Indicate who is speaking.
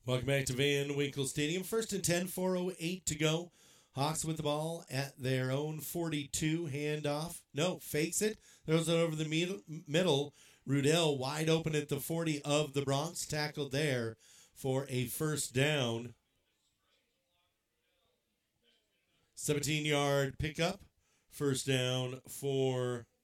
Speaker 1: Welcome back to Van Winkle Stadium. 1st and 10, 4:08 to go. Hawks with the ball at their own 42. Handoff. No, fakes it. Throws it over the middle. Rudell wide open at the 40 of the Bronx. Tackled there for a first down. 17-yard pickup. First down for